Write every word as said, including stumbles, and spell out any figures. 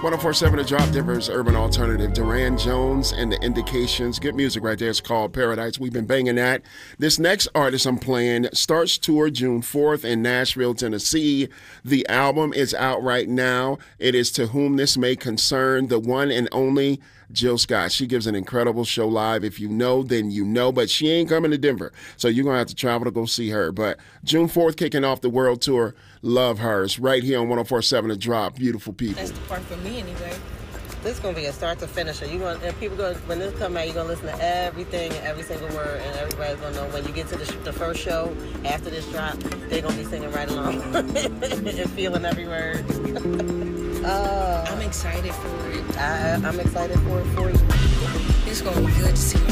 one oh four point seven The Drop, Denver's urban alternative. Duran Jones and the Indications. Good music right there. It's called Paradise. We've been banging that. This next artist I'm playing starts tour June fourth in Nashville, Tennessee. The album is out right now. It is To Whom This May Concern, the one and only Jill Scott. She gives an incredible show live. If you know, then you know, but she ain't coming to Denver, so you're going to have to travel to go see her. But June fourth, kicking off the world tour. Love hers right here on one oh four point seven The Drop. Beautiful people. That's the part for me anyway. This is going to be a start to finish. You going and people going when this come out, you're going to listen to everything, every single word, and everybody's going to know when you get to the, sh the first show after this drop, they're going to be singing right along and feeling every word. uh, I'm excited for it. I, I'm excited for it for you. It's going to be good to see you.